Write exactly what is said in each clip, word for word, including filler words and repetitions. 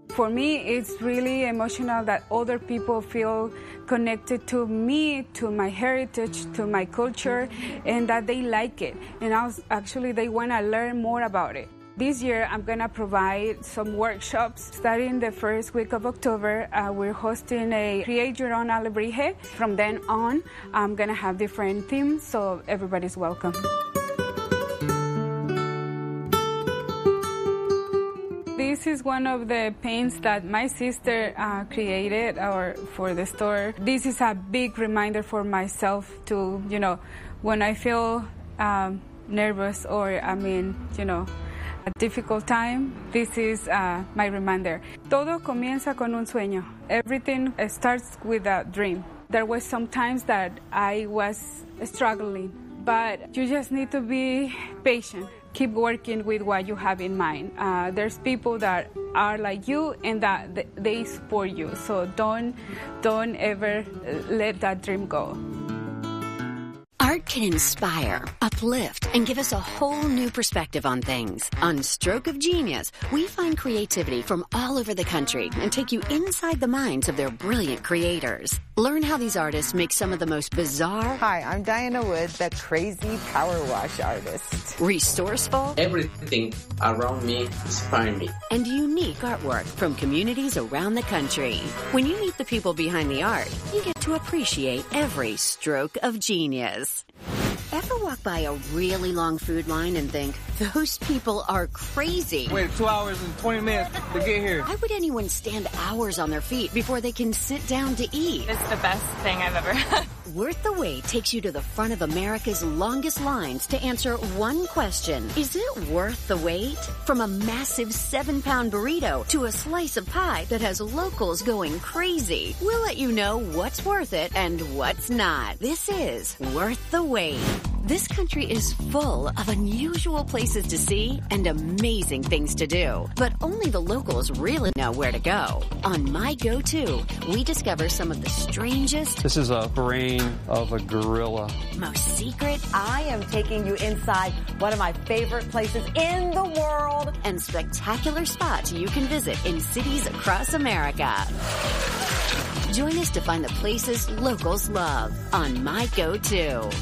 For me, it's really emotional that other people feel connected to me, to my heritage, to my culture, and that they like it. And also, actually, they want to learn more about it. This year, I'm going to provide some workshops. Starting the first week of October, uh, we're hosting a Create Your Own Alebrije. From then on, I'm going to have different themes, so everybody's welcome. This is one of the paints that my sister uh, created or for the store. This is a big reminder for myself to, you know, when I feel um, nervous or, I mean, you know, a difficult time, this is uh, my reminder. Todo comienza con un sueño. Everything starts with a dream. There was some times that I was struggling, but you just need to be patient. Keep working with what you have in mind. Uh, there's people that are like you and that they support you. So don't, don't ever let that dream go. Art can inspire, uplift, and give us a whole new perspective on things. On Stroke of Genius, we find creativity from all over the country and take you inside the minds of their brilliant creators. Learn how these artists make some of the most bizarre... Hi, I'm Diana Wood, the crazy power wash artist. Resourceful... Everything around me inspires me. And unique artwork from communities around the country. When you meet the people behind the art, you get to appreciate every stroke of genius. Ever walk by a really long food line and think, those people are crazy? Wait two hours and twenty minutes to get here. Why would anyone stand hours on their feet before they can sit down to eat? It's the best thing I've ever had. Worth the Wait takes you to the front of America's longest lines to answer one question. Is it worth the wait? From a massive seven-pound burrito to a slice of pie that has locals going crazy, we'll let you know what's worth it and what's not. This is Worth the Wait. This country is full of unusual places to see and amazing things to do, but only the locals really know where to go. On My Go-To, we discover some of the strangest... This is a brain of a gorilla. Most secret... I am taking you inside one of my favorite places in the world. And spectacular spots you can visit in cities across America. Join us to find the places locals love on My Go-To.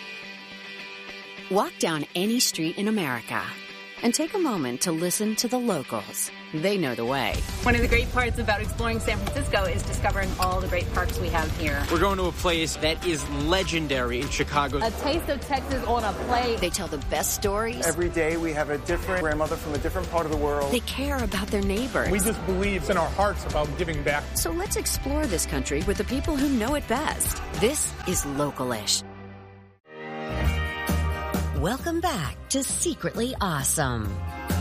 Walk down any street in America and take a moment to listen to the locals. They know the way. One of the great parts about exploring San Francisco is discovering all the great parks we have here. We're going to a place that is legendary in Chicago. A taste of Texas on a plate. They tell the best stories. Every day we have a different grandmother from a different part of the world. They care about their neighbors. We just believe in our hearts about giving back. So let's explore this country with the people who know it best. This is Local-ish. Welcome back to Secretly Awesome.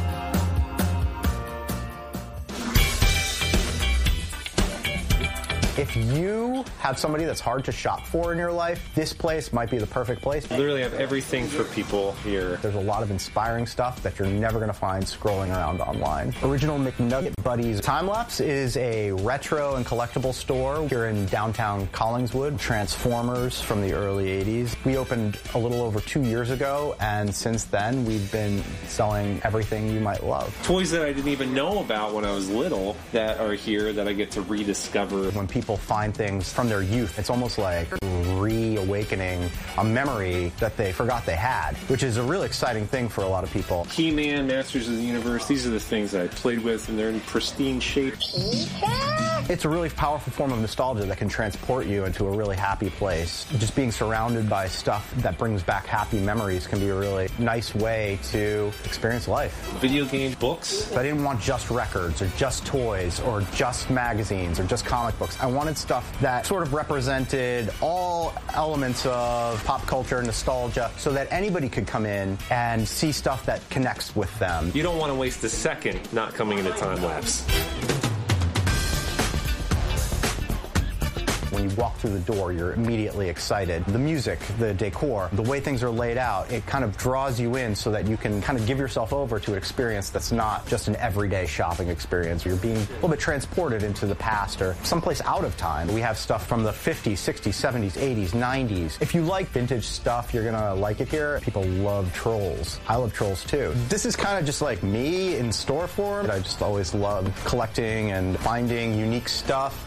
If you have somebody that's hard to shop for in your life, this place might be the perfect place. We literally have everything for people here. There's a lot of inspiring stuff that you're never going to find scrolling around online. Original McNugget Buddies Time Lapse is a retro and collectible store here in downtown Collingswood. Transformers from the early eighties. We opened a little over two years ago, and since then we've been selling everything you might love. Toys that I didn't even know about when I was little that are here that I get to rediscover. When people People find things from their youth, it's almost like reawakening a memory that they forgot they had, which is a really exciting thing for a lot of people. He-Man, Masters of the Universe, these are the things that I played with, and they're in pristine shape. It's a really powerful form of nostalgia that can transport you into a really happy place. Just being surrounded by stuff that brings back happy memories can be a really nice way to experience life. Video games, books. But I didn't want just records or just toys or just magazines or just comic books. I wanted stuff that sort of represented all elements of pop culture, nostalgia, so that anybody could come in and see stuff that connects with them. You don't want to waste a second not coming into Time Lapse. When you walk through the door, you're immediately excited. The music, the decor, the way things are laid out, it kind of draws you in so that you can kind of give yourself over to an experience that's not just an everyday shopping experience. You're being a little bit transported into the past or someplace out of time. We have stuff from the fifties, sixties, seventies, eighties, nineties. If you like vintage stuff, you're gonna like it here. People love Trolls. I love Trolls too. This is kind of just like me in store form. I just always love collecting and finding unique stuff.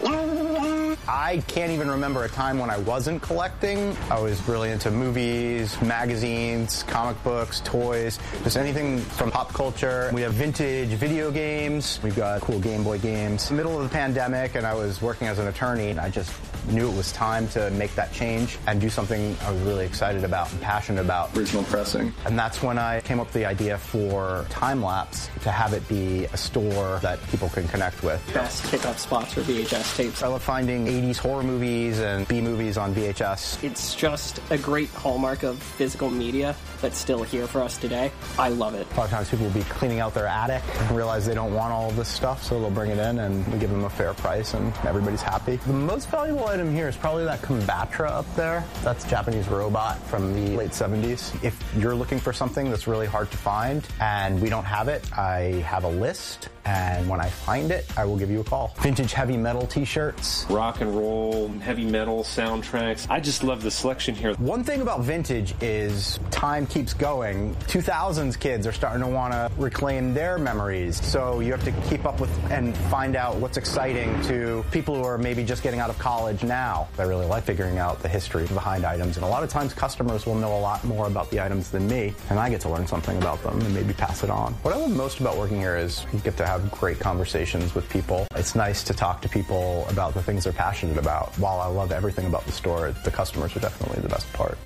I can't even remember a time when I wasn't collecting. I was really into movies, magazines, comic books, toys, just anything from pop culture. We have vintage video games. We've got cool Game Boy games. Middle of the pandemic, and I was working as an attorney, and I just knew it was time to make that change and do something I was really excited about and passionate about. Original pressing. And that's when I came up with the idea for Time Lapse, to have it be a store that people can connect with. Best pickup spots for V H S tapes. I love finding eighties horror movies and B movies on V H S. It's just a great hallmark of physical media that's still here for us today. I love it. A lot of times people will be cleaning out their attic and realize they don't want all of this stuff, so they'll bring it in and we give them a fair price and everybody's happy. The most valuable item here is probably that Combatra up there. That's a Japanese robot from the late seventies. If you're looking for something that's really hard to find and we don't have it, I have a list, and when I find it, I will give you a call. Vintage heavy metal t-shirts. Rock and roll, heavy metal soundtracks. I just love the selection here. One thing about vintage is time keeps going. two thousands kids are starting to want to reclaim their memories, so you have to keep up with and find out what's exciting to people who are maybe just getting out of college now. I really like figuring out the history behind items, and a lot of times customers will know a lot more about the items than me, and I get to learn something about them and maybe pass it on. What I love most about working here is you get to have great conversations with people. It's nice to talk to people about the things they're passionate about. While I love everything about the store, the customers are definitely the best part.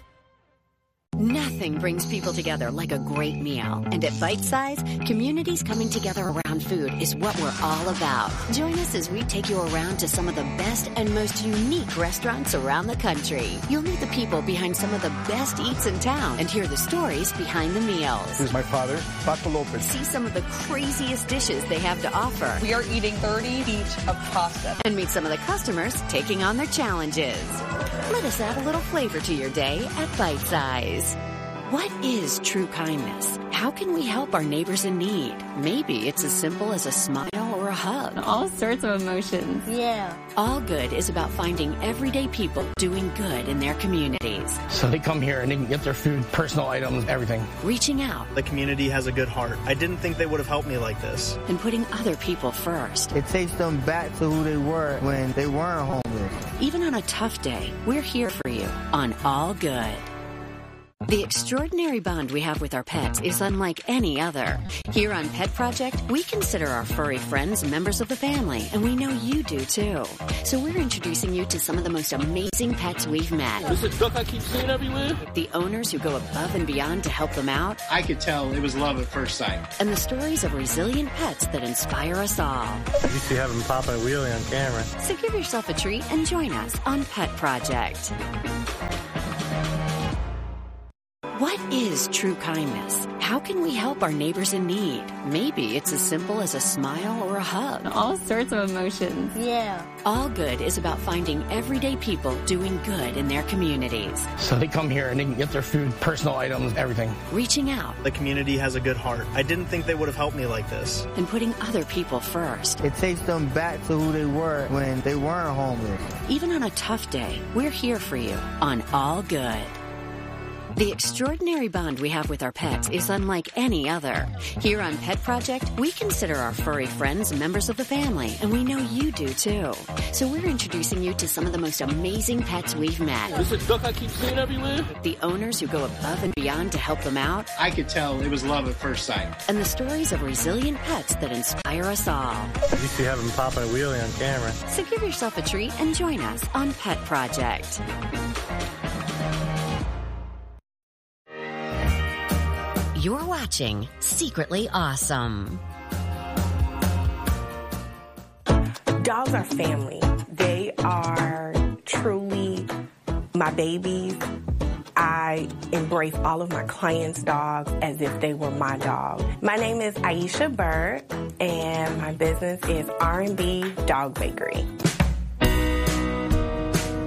Nothing brings people together like a great meal. And at Bite Size, communities coming together around food is what we're all about. Join us as we take you around to some of the best and most unique restaurants around the country. You'll meet the people behind some of the best eats in town and hear the stories behind the meals. This is my father, Paco Lopez. See some of the craziest dishes they have to offer. We are eating thirty feet of pasta. And meet some of the customers taking on their challenges. Let us add a little flavor to your day at Bite Size. What is true kindness? How can we help our neighbors in need? Maybe it's as simple as a smile or a hug. All sorts of emotions. Yeah. All Good is about finding everyday people doing good in their communities. So they come here and they can get their food, personal items, everything. Reaching out. The community has a good heart. I didn't think they would have helped me like this. And putting other people first. It takes them back to who they were when they weren't homeless. Even on a tough day, we're here for you on All Good. The extraordinary bond we have with our pets is unlike any other. Here on Pet Project, we consider our furry friends members of the family, and we know you do too. So we're introducing you to some of the most amazing pets we've met. Is it duck I keep seeing everywhere? The owners who go above and beyond to help them out. I could tell it was love at first sight. And the stories of resilient pets that inspire us all. You see having Papa and Wheelie on camera. So give yourself a treat and join us on Pet Project. What is true kindness? How can we help our neighbors in need? Maybe it's as simple as a smile or a hug. All sorts of emotions. Yeah. All Good is about finding everyday people doing good in their communities. So they come here and they can get their food, personal items, everything. Reaching out. The community has a good heart. I didn't think they would have helped me like this. And putting other people first. It takes them back to who they were when they weren't homeless. Even on a tough day, we're here for you on All Good. The extraordinary bond we have with our pets is unlike any other. Here on Pet Project, we consider our furry friends members of the family, and we know you do too. So we're introducing you to some of the most amazing pets we've met. Is it duck I keep seeing everywhere? The owners who go above and beyond to help them out. I could tell it was love at first sight. And the stories of resilient pets that inspire us all. You see having Papa and Wheelie on camera. So give yourself a treat and join us on Pet Project. You're watching Secretly Awesome. Dogs are family. They are truly my babies. I embrace all of my clients' dogs as if they were my dog. My name is Aisha Bird, and my business is R and B Dog Bakery.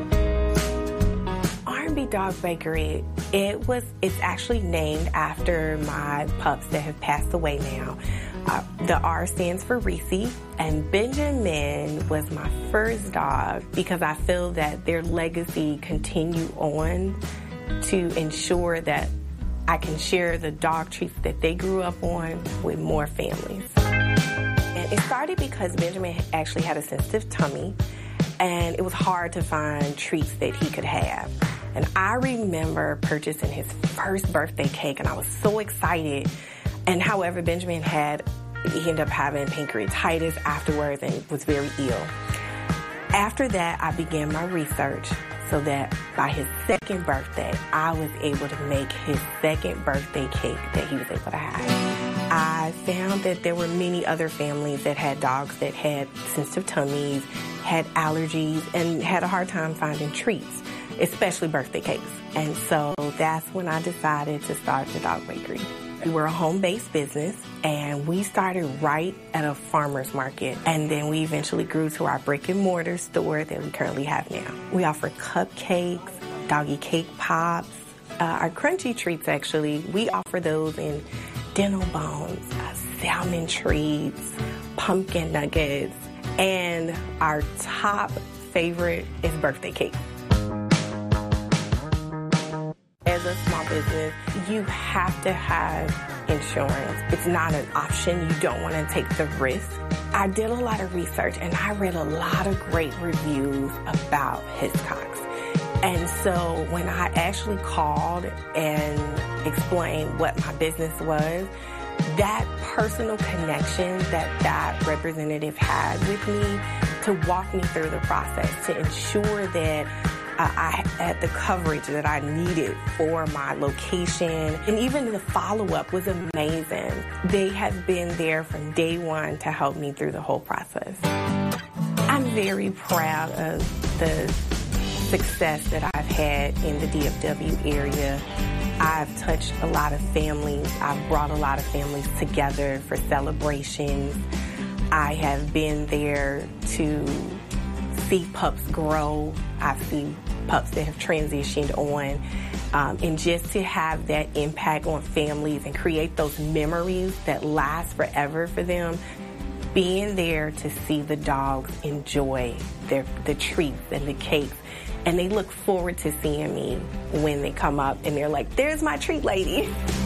and B Dog Bakery, it was, it's actually named after my pups that have passed away now. Uh, the R stands for Reese, and Benjamin was my first dog because I feel that their legacy continue on to ensure that I can share the dog treats that they grew up on with more families. And it started because Benjamin actually had a sensitive tummy, and it was hard to find treats that he could have. And I remember purchasing his first birthday cake, and I was so excited. And however, Benjamin had, he ended up having pancreatitis afterwards and was very ill. After that, I began my research so that by his second birthday, I was able to make his second birthday cake that he was able to have. I found that there were many other families that had dogs that had sensitive tummies, had allergies, and had a hard time finding treats, especially birthday cakes. And so that's when I decided to start the Dog Bakery. We were a home-based business, and we started right at a farmer's market. And then we eventually grew to our brick-and-mortar store that we currently have now. We offer cupcakes, doggy cake pops, uh, our crunchy treats, actually. We offer those in dental bones, uh, salmon treats, pumpkin nuggets, and our top favorite is birthday cake. As a small business, you have to have insurance. It's not an option. You don't want to take the risk. I did a lot of research, and I read a lot of great reviews about Hiscox. And so when I actually called and explained what my business was, that personal connection that that representative had with me to walk me through the process, to ensure that Uh, I had the coverage that I needed for my location, and even the follow-up was amazing. They have been there from day one to help me through the whole process. I'm very proud of the success that I've had in the D F W area. I've touched a lot of families. I've brought a lot of families together for celebrations. I have been there to see pups grow. I've seen pups that have transitioned on. Um, and just to have that impact on families and create those memories that last forever for them, being there to see the dogs enjoy their the treats and the cakes. And they look forward to seeing me when they come up and they're like, "There's my treat lady."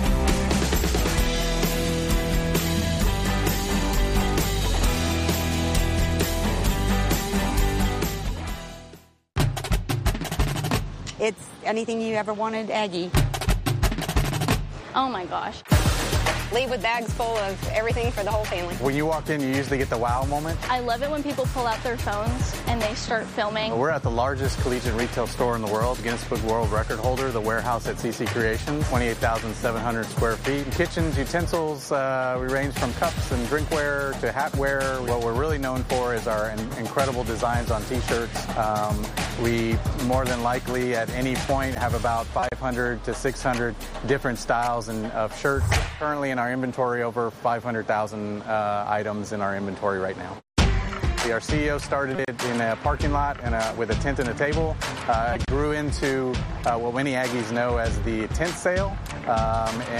It's anything you ever wanted, Aggie. Oh my gosh. Leave with bags full of everything for the whole family. When you walk in, you usually get the wow moment. I love it when people pull out their phones and they start filming. We're at the largest collegiate retail store in the world, Guinness Book World Record holder, the warehouse at C C Creations, twenty-eight thousand seven hundred square feet. Kitchens, utensils, uh, we range from cups and drinkware to hatware. What we're really known for is our in- incredible designs on t-shirts. Um, we more than likely at any point have about five hundred to six hundred different styles and, of shirts. Currently in our inventory, over five hundred thousand uh, items in our inventory right now. Our C E O started it in a parking lot and a, with a tent and a table. Uh, grew into uh, what many Aggies know as the tent sale. Um,